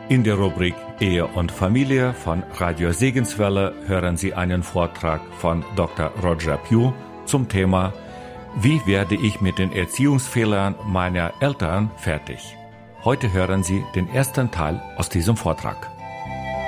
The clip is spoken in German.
In der Rubrik Ehe und Familie von Radio Segenswelle hören Sie einen Vortrag von Dr. Roger Pugh zum Thema Wie werde ich mit den Erziehungsfehlern meiner Eltern fertig? Heute hören Sie den ersten Teil aus diesem Vortrag.